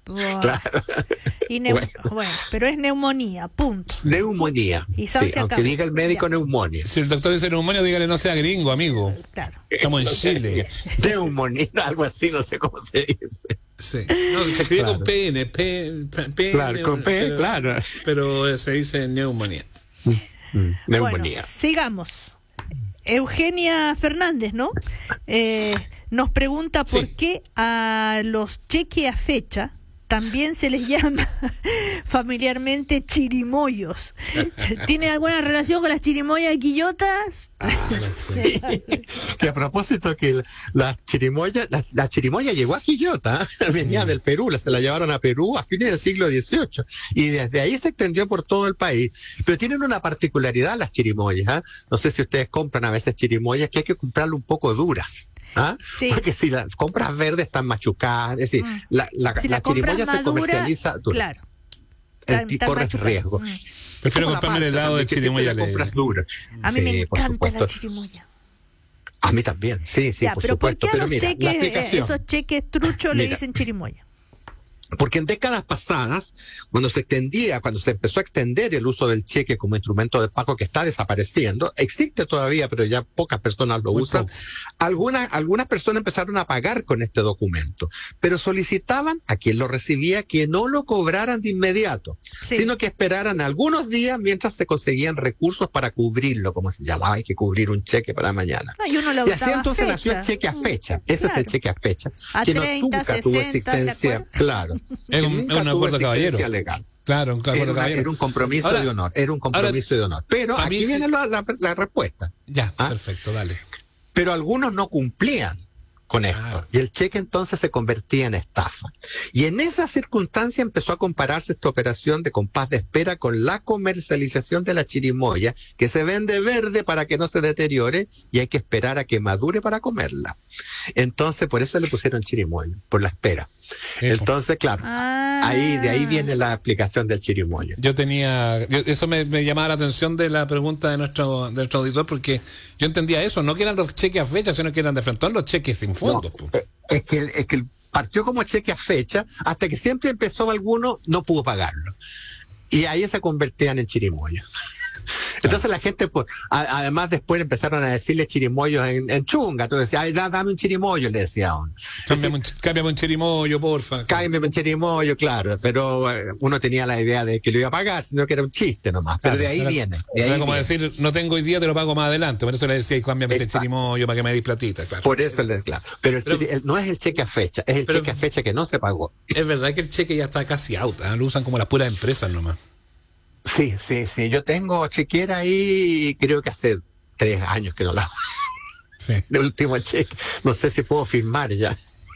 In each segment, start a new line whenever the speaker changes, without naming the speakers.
Buah.
Claro.
Bueno, pero es neumonía, punto.
Neumonía.
Y
Sí,
se
aunque
acabó.
diga el médico
Ya.
neumonía.
Si el doctor dice neumonía, dígale no sea gringo, amigo.
Claro.
Estamos en Chile.
Neumonía, algo así, no sé cómo se dice.
Sí. No, se escribe
Claro.
con PN.
Claro, con P,
pero,
claro.
Pero se dice neumonía.
Neumonía.
Bueno, sigamos. Eugenia Fernández, ¿no? Nos pregunta por
Sí.
qué a los cheques a fecha también se les llama familiarmente chirimoyos. ¿Tiene alguna relación con las chirimoyas de Quillotas?
Sí. Que a propósito que la chirimoya llegó a Quillota, venía del Perú, se la llevaron a Perú a fines del siglo XVIII y desde ahí se extendió por todo el país. Pero tienen una particularidad las chirimoyas, ¿eh? No sé si ustedes compran a veces chirimoyas que hay que comprarlo un poco duras. ¿Ah?
Sí.
Porque si las compras verdes están machucadas, es decir,
Si
la
compras
chirimoya se
madura,
comercializa dura.
Claro.
Corres riesgo.
Prefiero
Como la
comprarme el
palta
helado de
también, que siempre
chirimoya.
la compras dura.
A mí me
Sí, por
encanta la
supuesto.
chirimoya.
A mí también, sí,
Ya,
por
pero ¿por
supuesto.
qué a
Pero
los
mira, la
cheques,
explicación.
esos cheques truchos le
Mira.
dicen chirimoya?
Porque en décadas pasadas, cuando se empezó a extender el uso del cheque como instrumento de pago que está desapareciendo, existe todavía, pero ya pocas personas lo
Muy
usan,
poco.
algunas personas empezaron a pagar con este documento, pero solicitaban a quien lo recibía que no lo cobraran de inmediato,
Sí.
sino que esperaran algunos días mientras se conseguían recursos para cubrirlo, como se llamaba, hay que cubrir un cheque para mañana.
No, y uno lo
Y así
daba
entonces
fecha.
nació el cheque a fecha. Ese es el
Claro.
cheque a fecha.
A
Que
30,
nunca tuvo
60, ¿se
existencia,
acuerdan?
claro.
Es
que
un
nunca tuvo
acuerdo
existencia
caballero.
legal.
Claro, un acuerdo caballero.
Era un compromiso
Ahora-
de honor. Era un compromiso de honor. Pero
a mí
aquí
sí-
viene la respuesta.
Ya,
¿Ah?
perfecto, dale.
Pero algunos no cumplían con esto.
Claro.
Y el cheque entonces se convertía en estafa. Y en esa circunstancia empezó a compararse esta operación de compás de espera con la comercialización de la chirimoya, que se vende verde para que no se deteriore y hay que esperar a que madure para comerla. Entonces, por eso le pusieron chirimoya, por la espera. Entonces, claro, de ahí viene la aplicación del chirimoyo.
Eso me llamaba la atención de la pregunta de nuestro auditor, porque yo entendía eso, no que eran los cheques a fecha, sino que eran de frente los cheques sin fondos.
No, es que partió como cheque a fecha, hasta que siempre empezó alguno, no pudo pagarlo. Y ahí se convertían en chirimoyos. Entonces la gente, pues, además después empezaron a decirle chirimoyos en chunga. Entonces decía, ay, dame un chirimoyo, le decía a uno.
Cámbiame un chirimoyo, porfa.
Cámbiame un chirimoyo, claro. Pero uno tenía la idea de que lo iba a pagar, sino que era un chiste nomás. Pero
Claro,
de ahí viene. De ahí
era como
viene.
decir, no tengo hoy día, te lo pago más adelante. Por eso le decía, cámbiame este
Exacto.
chirimoyo para que me des platita. Claro.
Por eso, claro. Pero no es el cheque a fecha, es el
Pero-
cheque a fecha que no se pagó.
Es verdad que el cheque ya está casi out, ¿eh? Lo usan como las puras empresas nomás.
Sí. Yo tengo chequera ahí y creo que hace 3 años que no la
Sí.
de último cheque. No sé si puedo firmar ya.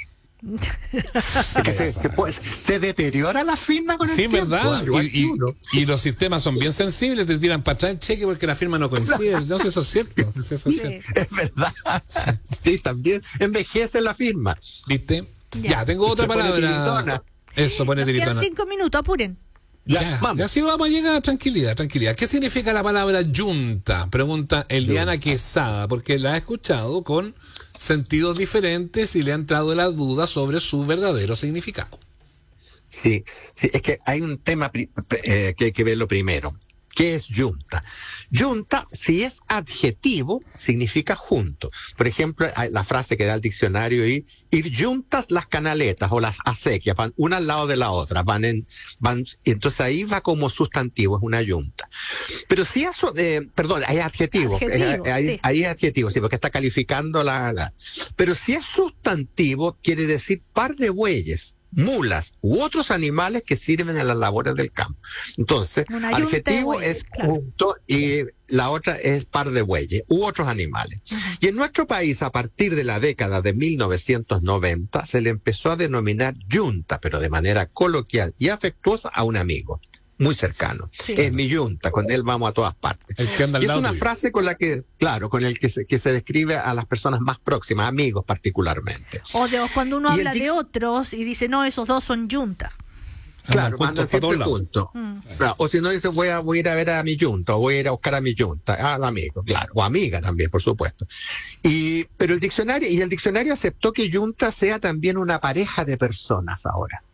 Es que se deteriora la firma con el
Sí,
tiempo.
verdad.
Igual que uno.
Y los sistemas son bien sensibles, te tiran para atrás el cheque porque la firma no coincide. No sé, eso es cierto. Eso es cierto.
Es verdad. Sí, también envejece la firma.
¿Viste?
Ya.
Ya, tengo otra
Se pone
palabra.
tiritona.
Eso, pone
Nos quedan
tiritona.
5 minutos, apuren.
Ya, vamos.
Ya sí vamos a llegar a tranquilidad. ¿Qué significa la palabra yunta? Pregunta Eliana Quesada, porque la ha escuchado con sentidos diferentes y le ha entrado la duda sobre su verdadero significado.
Sí, es que hay un tema que hay que verlo primero. ¿Qué es yunta? Yunta, si es adjetivo, significa junto. Por ejemplo, hay la frase que da el diccionario y ir juntas las canaletas o las acequias, van una al lado de la otra, y entonces ahí va como sustantivo, es una yunta. Pero si eso, perdón, hay adjetivo,
Sí.
ahí es adjetivo, sí, porque está calificando pero si es sustantivo, quiere decir par de bueyes, mulas u otros animales que sirven en las labores del campo. Entonces,
Una yunta de
adjetivo
bueyes,
es
claro.
junto y la otra es par de bueyes u otros animales. Y en nuestro país, a partir de la década de 1990, se le empezó a denominar yunta, pero de manera coloquial y afectuosa a un amigo muy cercano.
Sí.
Es mi yunta, con él vamos a todas partes.
El que anda al
Y es
lado
una
tuyo.
frase con la que, claro, con el que se describe a las personas más próximas, amigos particularmente.
O cuando uno
Y el
habla de otros y dice, no, esos dos son yunta.
Claro,
juntos
andan
para todos
siempre
lados.
juntos.
Mm.
Claro, o si no dice voy a ir a ver a mi yunta, o voy a ir a buscar a mi yunta, al amigo, claro, o amiga también, por supuesto. Pero el diccionario aceptó que yunta sea también una pareja de personas ahora.